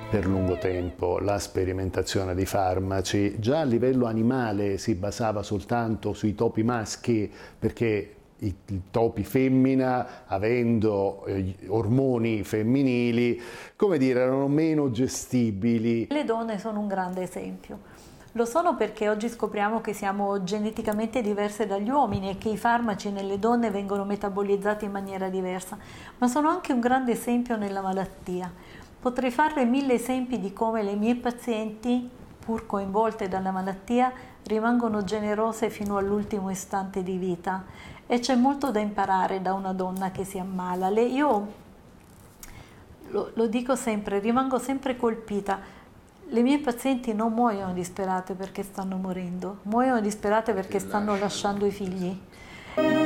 per lungo tempo la sperimentazione di farmaci. Già a livello animale si basava soltanto sui topi maschi, perché i topi femmina, avendo ormoni femminili, come dire, erano meno gestibili. Le donne sono un grande esempio. Lo sono perché oggi scopriamo che siamo geneticamente diverse dagli uomini e che i farmaci nelle donne vengono metabolizzati in maniera diversa, ma sono anche un grande esempio nella malattia. Potrei farle 1000 esempi di come le mie pazienti, pur coinvolte dalla malattia, rimangono generose fino all'ultimo istante di vita. E c'è molto da imparare da una donna che si ammala. Io lo dico sempre, rimango sempre colpita. Le mie pazienti non muoiono disperate perché stanno morendo, muoiono disperate perché stanno lasciando i figli.